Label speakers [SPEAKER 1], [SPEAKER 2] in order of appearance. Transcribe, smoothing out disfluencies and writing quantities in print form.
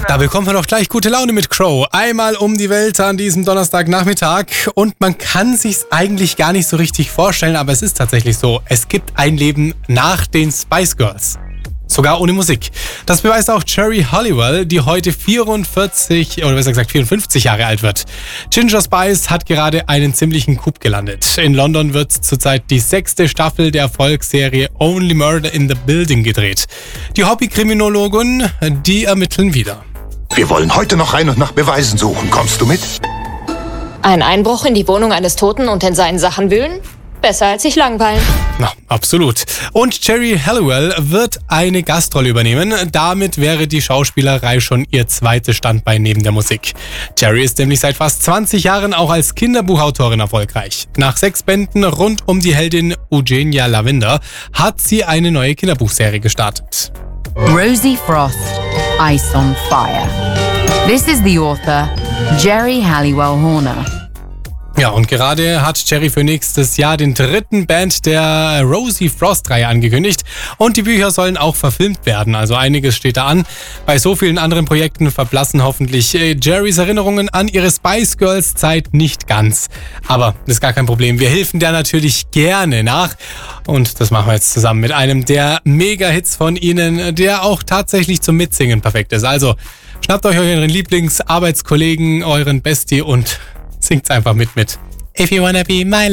[SPEAKER 1] Da bekommt man doch gleich gute Laune mit Crow. Einmal um die Welt an diesem Donnerstagnachmittag. Und man kann sich's eigentlich gar nicht so richtig vorstellen, aber es ist tatsächlich so. Es gibt ein Leben nach den Spice Girls. Sogar ohne Musik. Das beweist auch Geri Halliwell, die heute 54 Jahre alt wird. Ginger Spice hat gerade einen ziemlichen Coup gelandet. In London wird zurzeit die 6. Staffel der Erfolgsserie Only Murder in the Building gedreht. Die Hobbykriminologen, die ermitteln wieder.
[SPEAKER 2] Wir wollen heute noch rein und nach Beweisen suchen. Kommst du mit?
[SPEAKER 3] Ein Einbruch in die Wohnung eines Toten und in seinen Sachen wühlen? Besser als sich langweilen.
[SPEAKER 1] Na, absolut. Und Geri Halliwell wird eine Gastrolle übernehmen. Damit wäre die Schauspielerei schon ihr zweites Standbein neben der Musik. Geri ist nämlich seit fast 20 Jahren auch als Kinderbuchautorin erfolgreich. Nach 6 Bänden rund um die Heldin Eugenia Lavender hat sie eine neue Kinderbuchserie gestartet.
[SPEAKER 4] Rosie Frost, Ice on Fire. This is the author, Geri Halliwell Horner.
[SPEAKER 1] Ja, und gerade hat Geri für nächstes Jahr den 3. Band der Rosie Frost-Reihe angekündigt. Und die Bücher sollen auch verfilmt werden. Also einiges steht da an. Bei so vielen anderen Projekten verblassen hoffentlich Geris Erinnerungen an ihre Spice Girls Zeit nicht ganz. Aber das ist gar kein Problem. Wir helfen der natürlich gerne nach. Und das machen wir jetzt zusammen mit einem der Mega-Hits von ihnen, der auch tatsächlich zum Mitsingen perfekt ist. Also schnappt euch euren Lieblingsarbeitskollegen, euren Bestie und singt's einfach mit. If you wanna be my